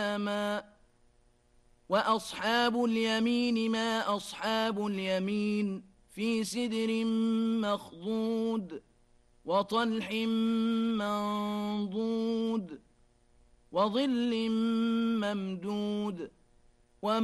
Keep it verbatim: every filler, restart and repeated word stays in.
ما وأصحاب اليمين ما أصحاب اليمين في سدر مخضود وطلح منضود وظل ممدود